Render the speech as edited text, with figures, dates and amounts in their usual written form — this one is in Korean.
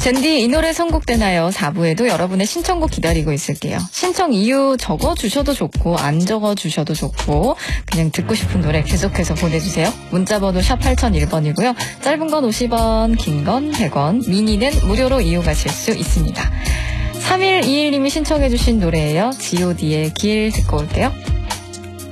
젠디 이 노래 선곡되나요? 4부에도 여러분의 신청곡 기다리고 있을게요. 신청 이유 적어주셔도 좋고 안 적어주셔도 좋고 그냥 듣고 싶은 노래 계속해서 보내주세요. 문자번호 샵 8001번이고요. 짧은 건 50원, 긴 건 100원, 미니는 무료로 이용하실 수 있습니다. 3121님이 신청해주신 노래예요. god의 길 듣고 올게요.